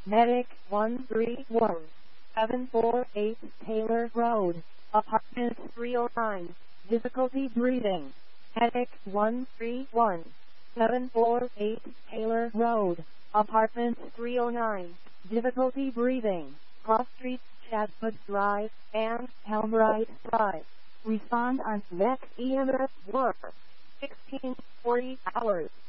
Medic 131-748 Taylor Road, Apartment 309, difficulty breathing. Medic 131-748 Taylor Road, Apartment 309, difficulty breathing. Cross Street, Chatwood Drive, and Helmwright Drive. Respond on VEX EMS work. 1640 hours.